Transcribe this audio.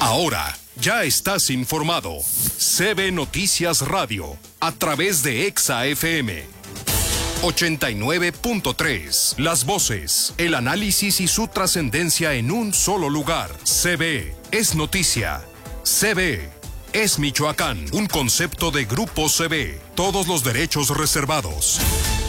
Ahora ya estás informado. CB Noticias Radio, a través de Exa FM 89.3. Las voces, el análisis y su trascendencia en un solo lugar. CB es noticia. CB es Michoacán. Un concepto de Grupo CB. Todos los derechos reservados.